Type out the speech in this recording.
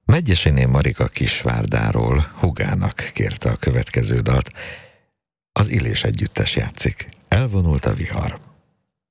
Medgyessényné Marika Kisvárdáról, húgának kérte a következő dalt. Az Illés együttes játszik. Elvonult a vihar.